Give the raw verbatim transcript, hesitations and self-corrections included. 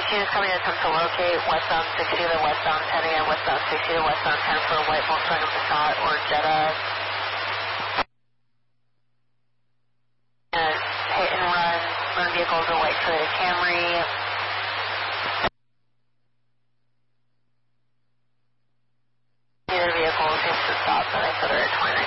eighteen is coming to attempt to locate westbound sixty to westbound ten A M, westbound sixty to westbound ten for a white Volkswagen Passat or Jetta. And hit and run, run vehicles or white Toyota Camry. Either vehicle takes the stop, but I said they're at twenty-nine.